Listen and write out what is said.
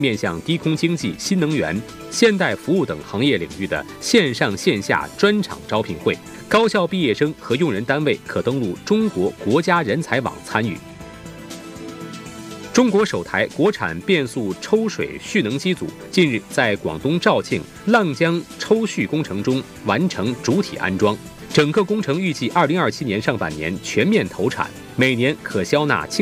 面向低空经济、新能源、现代服务等行业领域的线上线下专场招聘会，高校毕业生和用人单位可登录中国国家人才网参与。中国首台国产变速抽水蓄能机组近日在广东肇庆浪江抽蓄工程中完成主体安装，整个工程预计2027年上半年全面投产，每年可销纳